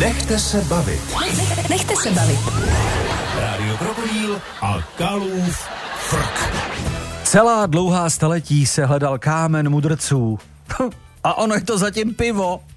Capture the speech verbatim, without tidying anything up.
Nechte se bavit. Nechte se bavit. Rádio Krokodýl a Kalův frk. Celá dlouhá staletí se hledal kámen mudrců. A ono je to zatím pivo.